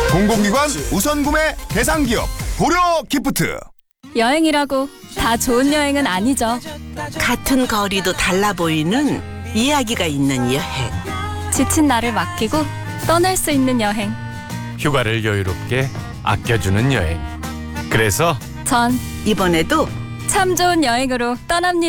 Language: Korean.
공공기관 우선 구매 대상기업 고려 기프트. 여행이라고 다 좋은 여행은 아니죠. 같은 거리도 달라 보이는 이야기가 있는 여행. 지친 나를 맡기고 떠날 수 있는 여행. 휴가를 여유롭게 아껴주는 여행. 그래서 전 이번에도 참 좋은 여행으로 떠납니다.